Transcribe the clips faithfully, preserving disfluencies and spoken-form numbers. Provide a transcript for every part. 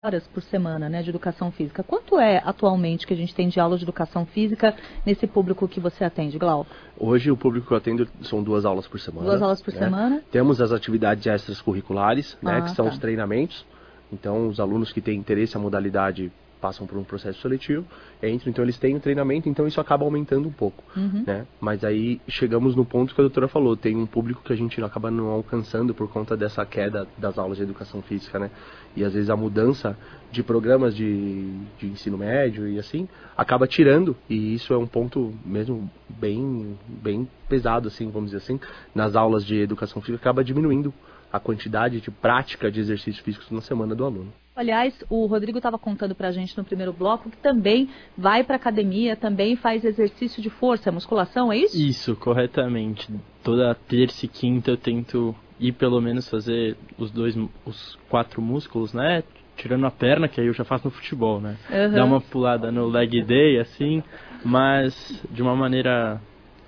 horas por semana, né, de educação física. Quanto é atualmente que a gente tem de aula de educação física nesse público que você atende, Glauco? Hoje o público que eu atendo são duas aulas por semana. Duas aulas por né? semana. Temos as atividades extracurriculares, né, Ah, que são tá. os treinamentos. Então os alunos que têm interesse na modalidade passam por um processo seletivo, entram, então eles têm o treinamento, então isso acaba aumentando um pouco, Uhum. né? Mas aí chegamos no ponto que a doutora falou, tem um público que a gente acaba não alcançando por conta dessa queda das aulas de educação física, né? E às vezes a mudança de programas de, de ensino médio e assim, acaba tirando, e isso é um ponto mesmo bem, bem pesado, assim, vamos dizer assim, nas aulas de educação física, acaba diminuindo a quantidade de prática de exercícios físicos na semana do aluno. Aliás, o Rodrigo estava contando pra gente no primeiro bloco que também vai pra academia, também faz exercício de força, musculação, é isso? Isso, corretamente. Toda terça e quinta eu tento ir pelo menos fazer os dois, os quatro músculos, né? Tirando a perna, que aí eu já faço no futebol, né? Uhum. Dá uma pulada no leg day, assim, mas de uma maneira,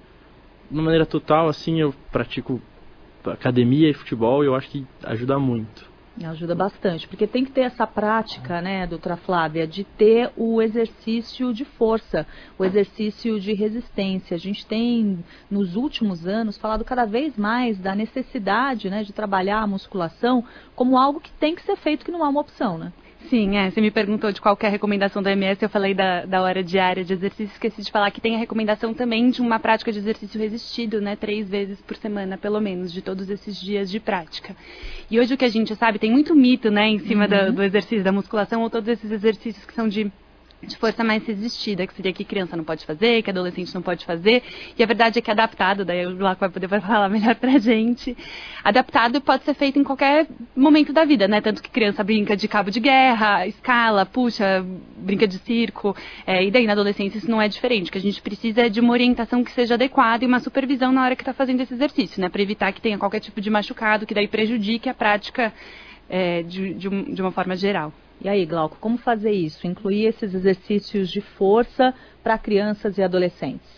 de uma maneira total, assim, eu pratico academia e futebol e eu acho que ajuda muito. Ajuda bastante, porque tem que ter essa prática, né, doutora Flávia, de ter o exercício de força, o exercício de resistência. A gente tem, nos últimos anos, falado cada vez mais da necessidade, né, de trabalhar a musculação como algo que tem que ser feito, que não é uma opção, né? Sim, é, você me perguntou de qual que é a recomendação da O M S, eu falei da, da hora diária de exercício, esqueci de falar que tem a recomendação também de uma prática de exercício resistido, né, três vezes por semana, pelo menos, de todos esses dias de prática. E hoje o que a gente sabe, tem muito mito, né, em cima Uhum. do, do exercício da musculação, ou todos esses exercícios que são de... de força mais resistida, que seria que criança não pode fazer, que adolescente não pode fazer, e a verdade é que adaptado, daí o Glauco vai poder falar melhor pra gente, adaptado pode ser feito em qualquer momento da vida, né, tanto que criança brinca de cabo de guerra, escala, puxa, brinca de circo, é, e daí na adolescência isso não é diferente, o que a gente precisa é de uma orientação que seja adequada e uma supervisão na hora que está fazendo esse exercício, né, para evitar que tenha qualquer tipo de machucado, que daí prejudique a prática é, de, de, um, de uma forma geral. E aí, Glauco, como fazer isso? Incluir esses exercícios de força para crianças e adolescentes?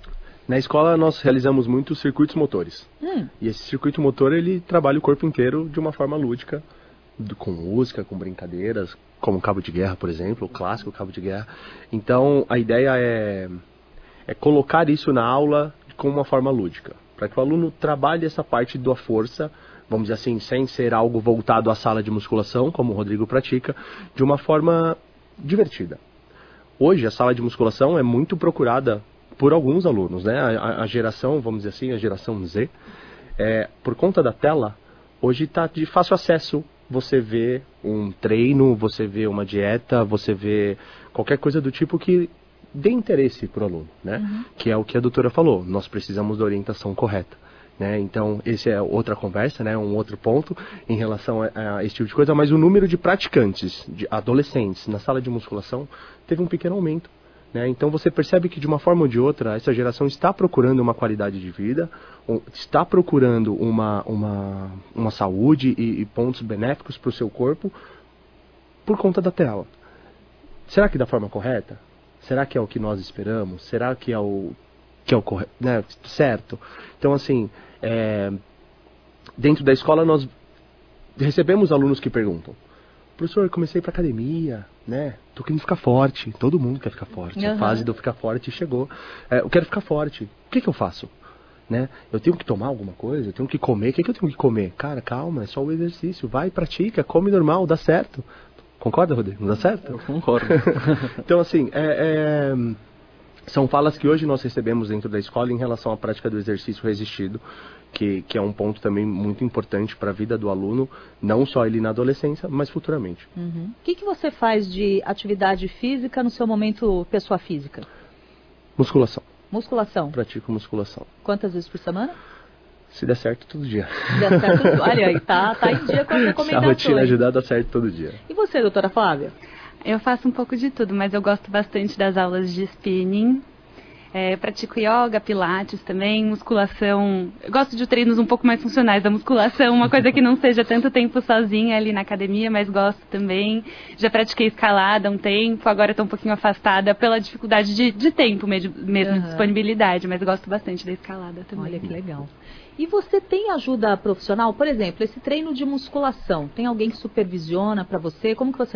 Na escola nós realizamos muitos circuitos motores. Hum. E esse circuito motor, ele trabalha o corpo inteiro de uma forma lúdica, do- com música, com brincadeiras, como o cabo de guerra, por exemplo, o clássico cabo de guerra. Então, a ideia é, é colocar isso na aula com uma forma lúdica, para que o aluno trabalhe essa parte da força, vamos dizer assim, sem ser algo voltado à sala de musculação, como o Rodrigo pratica, de uma forma divertida. Hoje, a sala de musculação é muito procurada por alguns alunos, né? A, a geração, vamos dizer assim, a geração Z, é, por conta da tela, hoje está de fácil acesso. Você vê um treino, você vê uma dieta, você vê qualquer coisa do tipo que dê interesse para o aluno, né? Uhum. Que é o que a doutora falou, nós precisamos da orientação correta. Né? Então, esse é outra conversa, né? Um outro ponto em relação a, a esse tipo de coisa, mas o número de praticantes, de adolescentes na sala de musculação teve um pequeno aumento. Né? Então, você percebe que de uma forma ou de outra, essa geração está procurando uma qualidade de vida, um, está procurando uma, uma, uma saúde e, e pontos benéficos para o seu corpo por conta da tela. Será que da forma correta? Será que é o que nós esperamos? Será que é o que é o correto, né? Certo? Então, assim, é, dentro da escola nós recebemos alunos que perguntam: professor, eu comecei para academia, né? Tô querendo ficar forte. Todo mundo quer ficar forte. Uhum. A fase de eu ficar forte chegou. É, eu quero ficar forte. O que que eu faço? Né? Eu tenho que tomar alguma coisa? Eu tenho que comer? O que que eu tenho que comer? Cara, calma, é só o exercício. Vai, pratica, come normal, dá certo. Concorda, Rodrigo? Não dá certo? Eu concordo. Então, assim, é... é... são falas que hoje nós recebemos dentro da escola em relação à prática do exercício resistido, que, que é um ponto também muito importante para a vida do aluno, não só ele na adolescência, mas futuramente. Uhum. O que, que você faz de atividade física no seu momento pessoa física? Musculação. Musculação. Pratico musculação. Quantas vezes por semana? Se der certo, todo dia. Se der certo, olha aí, tá, tá em dia com as Se a recomendações. rotina ajudar, dá certo todo dia. E você, doutora Flávia? Eu faço um pouco de tudo, mas eu gosto bastante das aulas de spinning. É, pratico yoga, pilates também, musculação. Eu gosto de treinos um pouco mais funcionais da musculação, uma coisa que não seja tanto tempo sozinha ali na academia, mas gosto também. Já pratiquei escalada há um tempo, agora estou um pouquinho afastada pela dificuldade de, de tempo mesmo, mesmo Uhum. disponibilidade, mas gosto bastante da escalada também. Olha que legal. E você tem ajuda profissional? Por exemplo, esse treino de musculação, tem alguém que supervisiona para você? Como que você